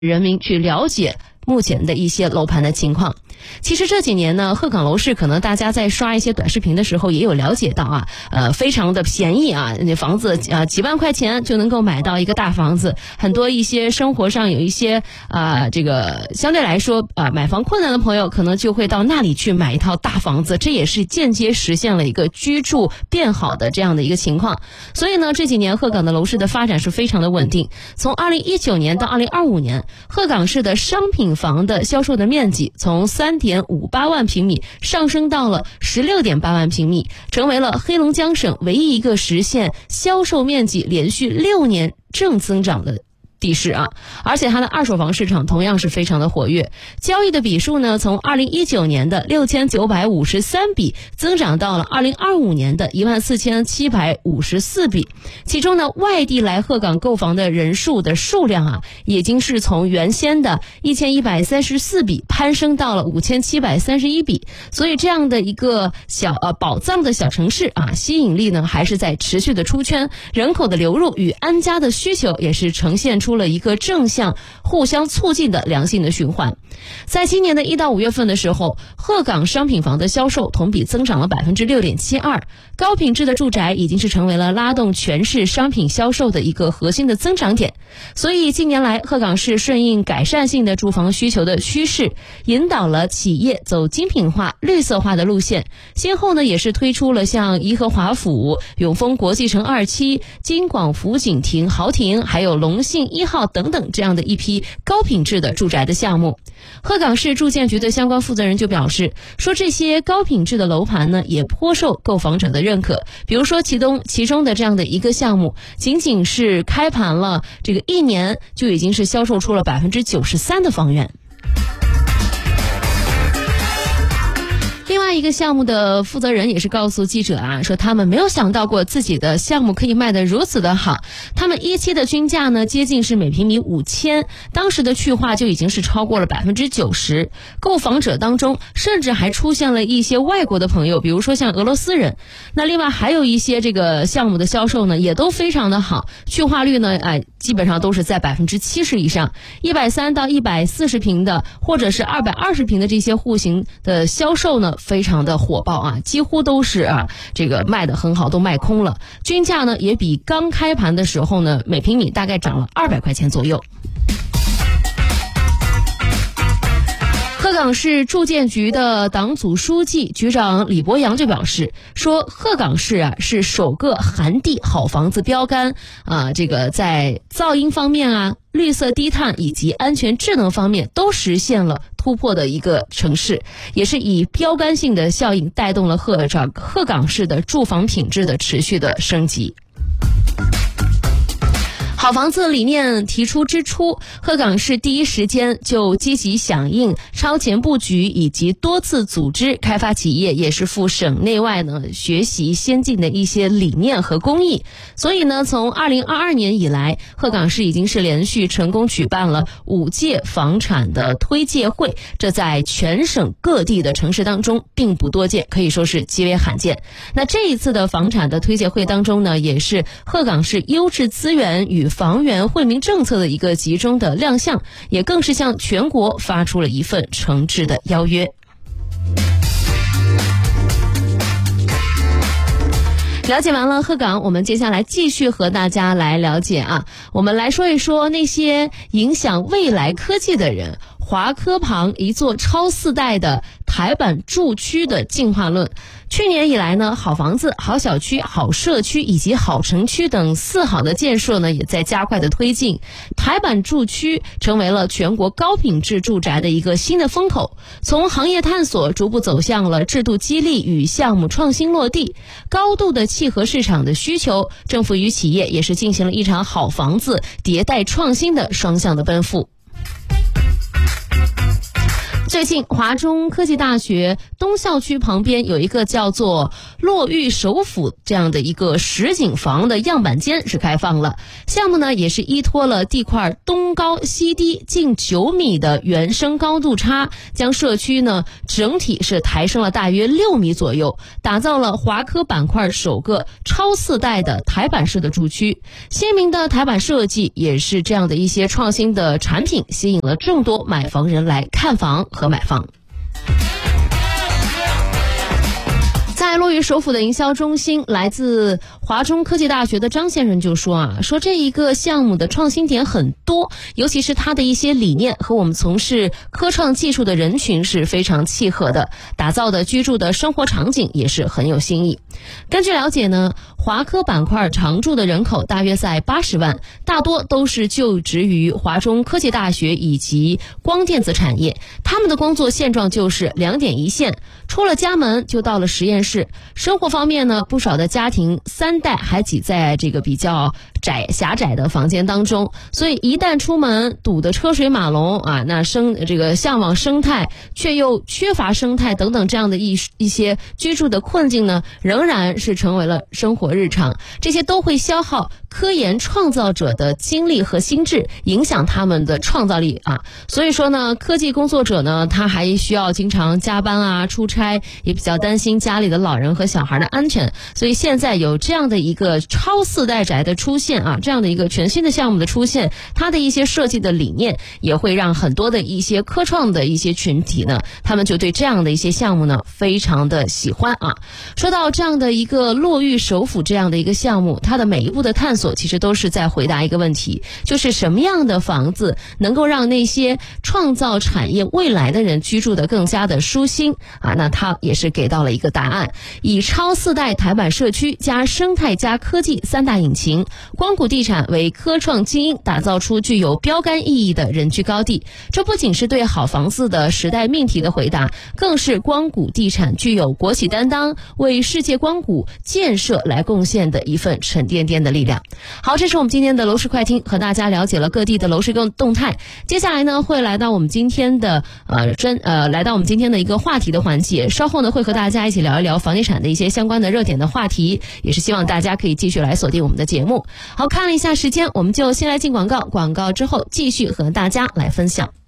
人民去了解目前的一些楼盘的情况。其实这几年呢，鹤岗楼市可能大家在刷一些短视频的时候也有了解到非常的便宜那房子几万块钱就能够买到一个大房子。很多一些生活上有一些这个相对来说买房困难的朋友，可能就会到那里去买一套大房子，这也是间接实现了一个居住变好的这样的一个情况。所以呢，这几年鹤岗的楼市的发展是非常的稳定。从2019年到2025年，鹤岗市的商品房的销售的面积从3.58万平米上升到了16.8万平米，成为了黑龙江省唯一一个实现销售面积连续6年正增长的地市而且它的二手房市场同样是非常的活跃，交易的笔数呢，从2019年的6953笔增长到了2025年的14754笔。其中呢，外地来鹤岗购房的人数的数量已经是从原先的1134笔攀升到了5731笔。所以这样的一个宝藏的小城市吸引力呢还是在持续的出圈，人口的流入与安家的需求也是呈现出了一个正向互相促进的良性的循环。在今年的1到5月份的时候，鹤岗商品房的销售同比增长了 6.72%， 高品质的住宅已经是成为了拉动全市商品销售的一个核心的增长点。所以近年来，鹤岗市顺应改善性的住房需求的趋势，引导了企业走精品化、绿色化的路线，先后呢也是推出了像颐和华府、永丰国际城2期、京广福景亭豪庭，还有隆信1号等等这样的一批高品质的住宅的项目。鹤岗市住建局的相关负责人就表示说，这些高品质的楼盘呢也颇受购房者的认可。比如说其中的这样的一个项目，仅仅是开盘了这个1年就已经是销售出了 93% 的房源。另外一个项目的负责人也是告诉记者说他们没有想到过自己的项目可以卖得如此的好。他们1期的均价呢接近是每平米5000，当时的去化就已经是超过了 90%。 购房者当中甚至还出现了一些外国的朋友，比如说像俄罗斯人。那另外还有一些这个项目的销售呢也都非常的好，去化率呢基本上都是在 70% 以上。130到140平的或者是220平的这些户型的销售呢非常的火爆几乎都是这个卖得很好，都卖空了。均价呢也比刚开盘的时候呢每平米大概涨了200块钱左右。鹤岗市住建局的党组书记局长李博洋就表示说，鹤岗市是首个含地好房子标杆这个在噪音方面绿色低碳以及安全智能方面都实现了突破的一个城市，也是以标杆性的效应带动了鹤岗市的住房品质的持续的升级。好房子理念提出之初，鹤岗市第一时间就积极响应，超前布局以及多次组织开发企业，也是赴省内外呢学习先进的一些理念和工艺。所以呢，从2022年以来，鹤岗市已经是连续成功举办了5届房产的推介会，这在全省各地的城市当中并不多见，可以说是极为罕见。那这一次的房产的推介会当中呢，也是鹤岗市优质资源与房源惠民政策的一个集中的亮相，也更是向全国发出了一份诚挚的邀约。了解完了鹤岗，我们接下来继续和大家来了解我们来说一说那些影响未来科技的人。华科旁一座超4代的台版住区的进化论。去年以来呢，好房子、好小区、好社区以及好城区等4好的建设呢，也在加快的推进。台版住区成为了全国高品质住宅的一个新的风口。从行业探索逐步走向了制度激励与项目创新落地，高度的契合市场的需求。政府与企业也是进行了一场好房子迭代创新的双向的奔赴。 最近华中科技大学东校区旁边有一个叫做洛玉首府这样的一个实景房的样板间是开放了。项目呢也是依托了地块东高西低近9米的原生高度差，将社区呢整体是抬升了大约6米左右，打造了华科板块首个超4代的台板式的住区。鲜明的台板设计也是这样的一些创新的产品，吸引了众多买房人来看房和买房。在洛玉首府的营销中心，来自华中科技大学的张先生就说这一个项目的创新点很多，尤其是它的一些理念和我们从事科创技术的人群是非常契合的，打造的居住的生活场景也是很有新意。根据了解呢，华科板块常住的人口大约在80万，大多都是就职于华中科技大学以及光电子产业，他们的工作现状就是2点一线，出了家门就到了实验室。生活方面呢，不少的家庭3代还挤在这个比较狭窄的房间当中，所以一旦出门堵得车水马龙那向往生态却又缺乏生态等等这样的一些居住的困境呢，仍然是成为了生活日常。这些都会消耗科研创造者的精力和心智，影响他们的创造力所以说呢，科技工作者呢，他还需要经常加班出差，也比较担心家里的老人和小孩的安全。所以现在有这样的一个超4代宅的出现这样的一个全新的项目的出现，它的一些设计的理念也会让很多的一些科创的一些群体呢，他们就对这样的一些项目呢非常的喜欢说到这样的一个洛玉首府这样的一个项目，它的每一步的探索其实都是在回答一个问题，就是什么样的房子能够让那些创造产业未来的人居住的更加的舒心那它也是给到了一个答案。以超4代台板社区加生态加科技3大引擎，光谷地产为科创精英打造出具有标杆意义的人居高地。这不仅是对好房子的时代命题的回答，更是光谷地产具有国企担当，为世界光谷建设来贡献的一份沉甸甸的力量。好，这是我们今天的楼市快听，和大家了解了各地的楼市动态。接下来呢，会来到我们今天的一个话题的环节，稍后呢会和大家一起聊一聊房地产的一些相关的热点的话题，也是希望大家可以继续来锁定我们的节目。好，看了一下时间，我们就先来进广告，广告之后继续和大家来分享。